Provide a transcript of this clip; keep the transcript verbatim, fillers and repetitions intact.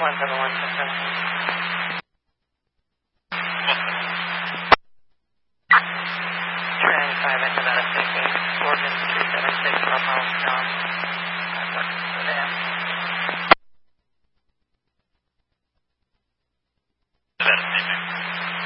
one seven one six seven. Train five at Nevada State Gate, Oregon three seven six, Papa John. I've worked for them.